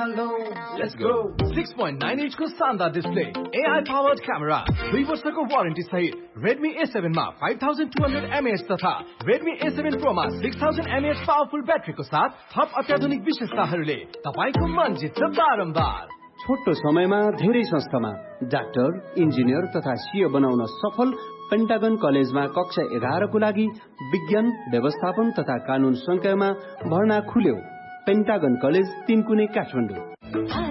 hello, let's go. 6.9 inch को शानदार display, AI powered camera, 2 वर्षको वारेन्टी सहित Redmi A7 मा 5200 mAh तथा Redmi A7 Pro मा 6000 mAh पावरफुल ब्याट्रीको साथ थप अत्याधुनिक विशेषताहरूले तपाईको मन जित्छ बारम्बार। छोटो समयमा धेरै संस्थामा डाक्टर, इन्जिनियर तथा सीए बनाउन सफल पेन्टागन कलेजमा कक्षा 11 को लागि विज्ञान, व्यवस्थापन तथा कानून संकायमा भर्ना खुल्यो। पेन्टागन कलेज 3 कुने काठमाडौँ।